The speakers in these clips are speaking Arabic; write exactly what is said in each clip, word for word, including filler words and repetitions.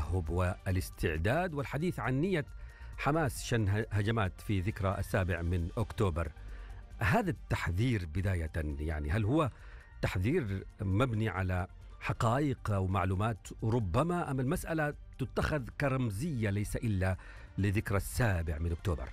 التأهب والاستعداد والحديث عن نية حماس شن هجمات في ذكرى السابع من أكتوبر. هذا التحذير بداية يعني هل هو تحذير مبني على حقائق أو معلومات ربما، أم المسألة تتخذ كرمزية ليس إلا لذكرى السابع من أكتوبر؟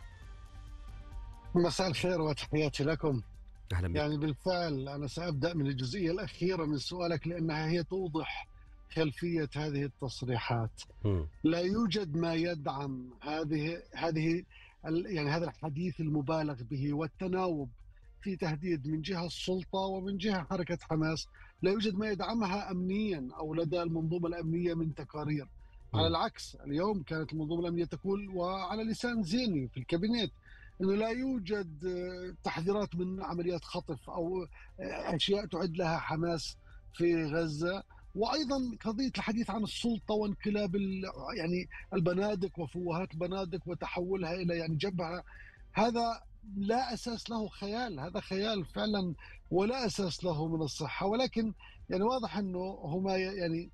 مساء الخير وتحياتي لكم. أهلا بك. يعني بالفعل أنا سأبدأ من الجزئية الأخيرة من سؤالك لأنها هي توضح خلفية هذه التصريحات. م. لا يوجد ما يدعم هذه هذه يعني هذا الحديث المبالغ به والتناوب في تهديد من جهة السلطة ومن جهة حركة حماس. لا يوجد ما يدعمها أمنيا أو لدى المنظومة الأمنية من تقارير. م. على العكس، اليوم كانت المنظومة الأمنية تقول وعلى لسان زيني في الكابينت أنه لا يوجد تحذيرات من عمليات خطف أو أشياء تعد لها حماس في غزة. وأيضا قضية الحديث عن السلطة وانقلاب يعني البنادق وفوهات البنادق وتحولها إلى يعني جبهة، هذا لا أساس له، خيال، هذا خيال فعلا ولا أساس له من الصحة. ولكن يعني واضح أنه هما يعني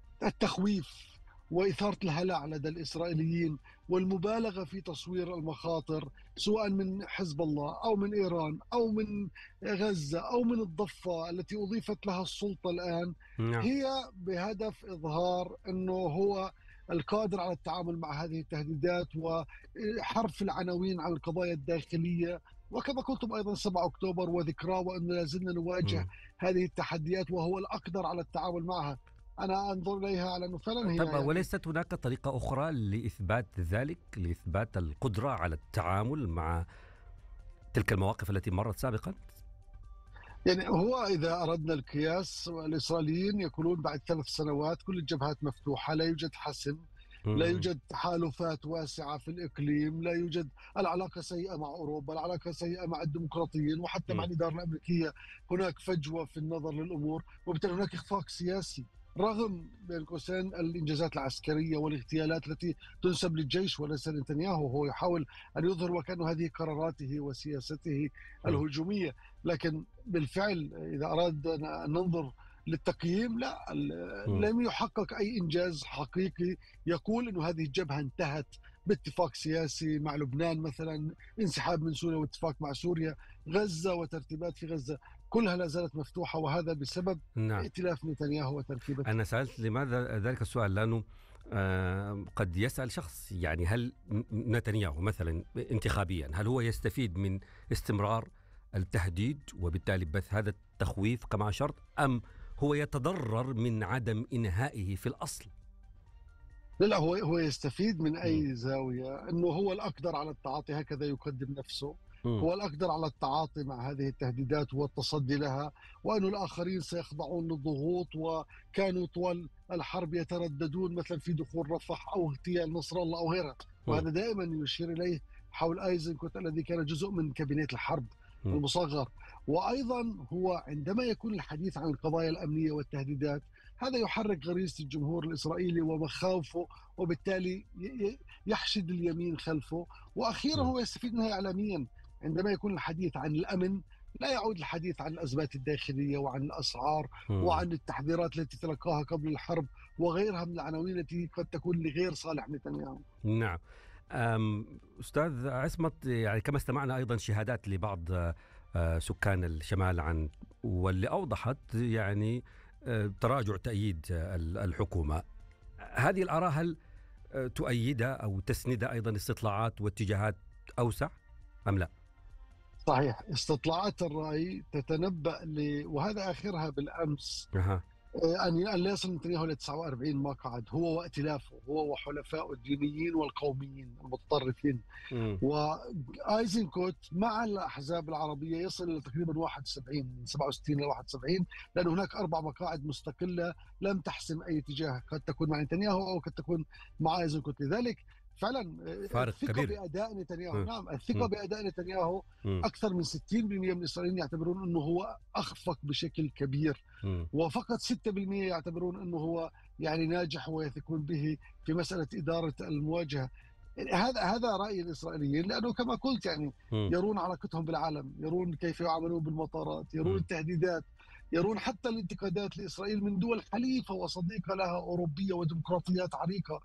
التخويف وإثارة الهلع لدى الإسرائيليين والمبالغة في تصوير المخاطر سواء من حزب الله أو من إيران أو من غزة أو من الضفة التي أضيفت لها السلطة الآن، هي بهدف إظهار أنه هو القادر على التعامل مع هذه التهديدات وحرف العناوين عن القضايا الداخلية، وكما قلتم أيضا سبعة أكتوبر وذكراه، وأن لازلنا نواجه م. هذه التحديات وهو الأقدر على التعامل معها. أنا أنظر إليها على أنه فعلا هي طب يعني وليست هناك طريقة أخرى لإثبات ذلك، لإثبات القدرة على التعامل مع تلك المواقف التي مرت سابقا؟ يعني هو إذا أردنا القياس، الإسرائيليين يقولون بعد ثلاث سنوات كل الجبهات مفتوحة، لا يوجد حسم، لا يوجد تحالفات واسعة في الإقليم، لا يوجد العلاقة سيئة مع أوروبا، العلاقة سيئة مع الديمقراطيين وحتى م. مع الإدارة الأمريكية هناك فجوة في النظر للأمور، وبالتالي هناك إخفاق سياسي رغم بين قوسين الإنجازات العسكرية والاغتيالات التي تنسب للجيش وليس نتنياهو. هو يحاول أن يظهر وكأنه هذه قراراته وسياسته الهجومية، لكن بالفعل إذا أراد أن ننظر للتقييم لا لم يحقق أي إنجاز حقيقي يقول أنه هذه الجبهة انتهت باتفاق سياسي مع لبنان مثلا، انسحاب من سوريا واتفاق مع سوريا، غزة وترتيبات في غزة كلها لا زالت مفتوحة، وهذا بسبب نعم. ائتلاف نتنياهو وتركيبته. أنا سألت لماذا ذلك السؤال لأنه آه قد يسأل شخص يعني هل نتنياهو مثلا انتخابيا هل هو يستفيد من استمرار التهديد وبالتالي بث هذا التخويف كما شرط، أم هو يتضرر من عدم إنهائه في الأصل؟ لا هو هو يستفيد من أي زاوية، أنه هو الأقدر على التعاطي، هكذا يقدم نفسه، م. هو الأقدر على التعاطي مع هذه التهديدات والتصدي لها، وأن الآخرين سيخضعون للضغوط، وكانوا طوال الحرب يترددون مثلا في دخول رفح أو اغتيال نصر الله أو غيرها، وهذا دائما يشير إليه حول أيزنكوت الذي كان جزء من كابينت الحرب المصغر. وأيضا هو عندما يكون الحديث عن القضايا الأمنية والتهديدات هذا يحرك غريزة الجمهور الإسرائيلي ومخاوفه، وبالتالي يحشد اليمين خلفه، وأخيرا هو يستفيد منها إعلاميا. عندما يكون الحديث عن الأمن لا يعود الحديث عن الأزمات الداخلية وعن الأسعار وعن التحذيرات التي تلقاها قبل الحرب وغيرها من العناوين التي قد تكون لغير صالح نتنياهو. نعم. أستاذ عصمت، يعني كما استمعنا أيضا شهادات لبعض سكان الشمال عن واللي أوضحت يعني تراجع تأييد الحكومة، هذه الآراء هل تؤيدها أو تسندها أيضا استطلاعات واتجاهات أوسع أم لا؟ صحيح، استطلاعات الرأي تتنبأ ل... وهذا آخرها بالأمس أه. أن لا يصل نتنياهو ل تسعة وأربعين مقعد، هو وائتلافه، هو وحلفائه الدينيين والقوميين المتطرفين، وآيزنكوت مع الأحزاب العربية يصل إلى تقريبا واحد وسبعين، من سبعة وستين إلى واحد وسبعين، لأن هناك أربع مقاعد مستقلة لم تحسم أي اتجاه، قد تكون مع نتنياهو أو قد تكون مع آيزنكوت. لذلك فعلا الثقة بأداء نتنياهو، نعم الثقة م. بأداء نتنياهو م. أكثر من ستين بالمئة من الإسرائيليين يعتبرون أنه هو أخفق بشكل كبير، م. وفقط ستة بالمئة يعتبرون أنه هو يعني ناجح ويثقون به في مسألة إدارة المواجهة. هذا هذا رأي الإسرائيليين، لأنه كما قلت يعني م. يرون علاقتهم بالعالم، يرون كيف يعاملون بالمطارات، يرون م. التهديدات، يرون حتى الانتقادات لإسرائيل من دول حليفة وصديقة لها أوروبية وديمقراطيات عريقة